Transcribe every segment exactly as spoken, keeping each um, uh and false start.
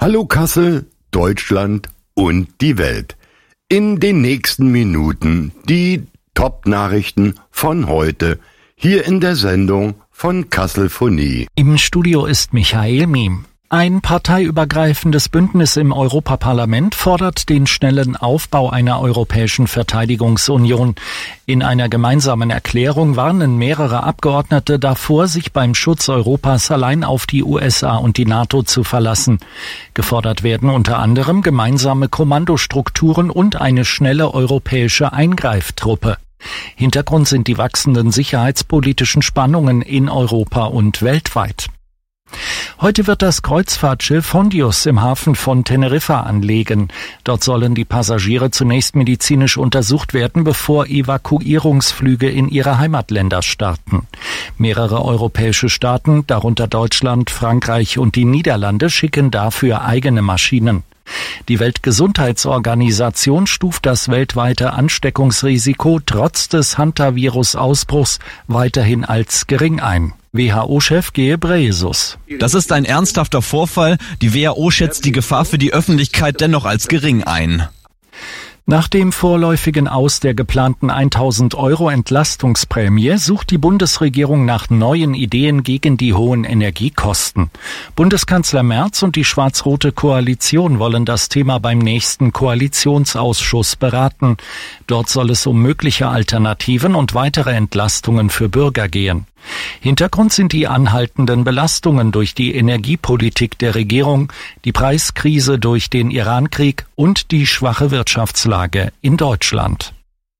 Hallo Kassel, Deutschland und die Welt. In den nächsten Minuten die Top-Nachrichten von heute hier in der Sendung von Kasselphonie. Im Studio ist Michael Miem. Ein parteiübergreifendes Bündnis im Europaparlament fordert den schnellen Aufbau einer europäischen Verteidigungsunion. In einer gemeinsamen Erklärung warnen mehrere Abgeordnete davor, sich beim Schutz Europas allein auf die U S A und die NATO zu verlassen. Gefordert werden unter anderem gemeinsame Kommandostrukturen und eine schnelle europäische Eingreiftruppe. Hintergrund sind die wachsenden sicherheitspolitischen Spannungen in Europa und weltweit. Heute wird das Kreuzfahrtschiff Hondius im Hafen von Teneriffa anlegen. Dort sollen die Passagiere zunächst medizinisch untersucht werden, bevor Evakuierungsflüge in ihre Heimatländer starten. Mehrere europäische Staaten, darunter Deutschland, Frankreich und die Niederlande, schicken dafür eigene Maschinen. Die Weltgesundheitsorganisation stuft das weltweite Ansteckungsrisiko trotz des Hantavirus-Ausbruchs weiterhin als gering ein. W H O-Chef Ghebreyesus. Das ist ein ernsthafter Vorfall. Die W H O schätzt die Gefahr für die Öffentlichkeit dennoch als gering ein. Nach dem vorläufigen Aus der geplanten tausend Euro Entlastungsprämie sucht die Bundesregierung nach neuen Ideen gegen die hohen Energiekosten. Bundeskanzler Merz und die schwarz-rote Koalition wollen das Thema beim nächsten Koalitionsausschuss beraten. Dort soll es um mögliche Alternativen und weitere Entlastungen für Bürger gehen. Hintergrund sind die anhaltenden Belastungen durch die Energiepolitik der Regierung, die Preiskrise durch den Irankrieg und die schwache Wirtschaftslage in Deutschland.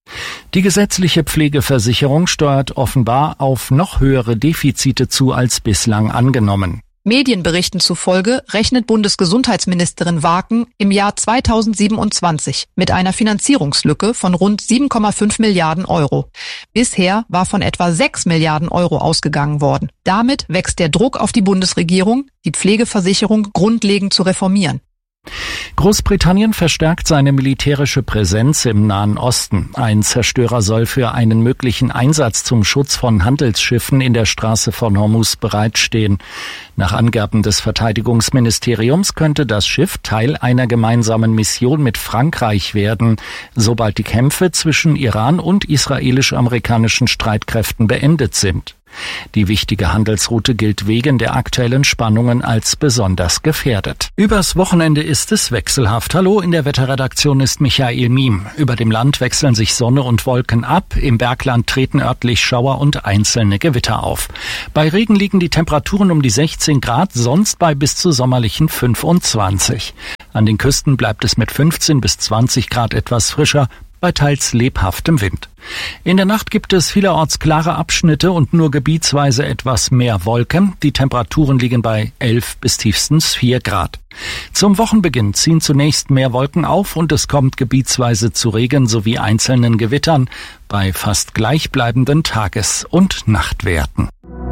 Die gesetzliche Pflegeversicherung steuert offenbar auf noch höhere Defizite zu als bislang angenommen. Medienberichten zufolge rechnet Bundesgesundheitsministerin Waken im Jahr zweitausendsiebenundzwanzig mit einer Finanzierungslücke von rund sieben Komma fünf Milliarden Euro. Bisher war von etwa sechs Milliarden Euro ausgegangen worden. Damit wächst der Druck auf die Bundesregierung, die Pflegeversicherung grundlegend zu reformieren. Großbritannien verstärkt seine militärische Präsenz im Nahen Osten. Ein Zerstörer soll für einen möglichen Einsatz zum Schutz von Handelsschiffen in der Straße von Hormuz bereitstehen. Nach Angaben des Verteidigungsministeriums könnte das Schiff Teil einer gemeinsamen Mission mit Frankreich werden, sobald die Kämpfe zwischen Iran und israelisch-amerikanischen Streitkräften beendet sind. Die wichtige Handelsroute gilt wegen der aktuellen Spannungen als besonders gefährdet. Übers Wochenende ist es wechselhaft. Hallo, in der Wetterredaktion ist Michael Miem. Über dem Land wechseln sich Sonne und Wolken ab. Im Bergland treten örtlich Schauer und einzelne Gewitter auf. Bei Regen liegen die Temperaturen um die sechzehn Grad, sonst bei bis zu sommerlichen fünfundzwanzig. An den Küsten bleibt es mit fünfzehn bis zwanzig Grad etwas frischer, bei teils lebhaftem Wind. In der Nacht gibt es vielerorts klare Abschnitte und nur gebietsweise etwas mehr Wolken. Die Temperaturen liegen bei elf bis tiefstens vier Grad. Zum Wochenbeginn ziehen zunächst mehr Wolken auf und es kommt gebietsweise zu Regen sowie einzelnen Gewittern bei fast gleichbleibenden Tages- und Nachtwerten.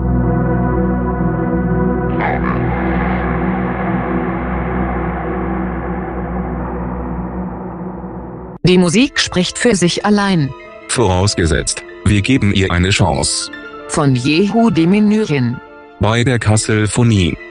Die Musik spricht für sich allein. Vorausgesetzt, wir geben ihr eine Chance. Von Yehudi Menuhin. Bei der Kasselphonie.